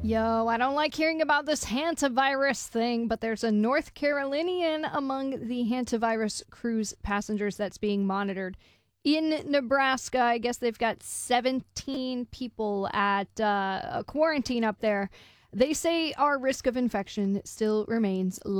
Yo, I don't like hearing about this hantavirus thing, but there's a North Carolinian among the hantavirus cruise passengers that's being monitored. In Nebraska, I guess they've got 17 people at a quarantine up there. They say our risk of infection still remains low.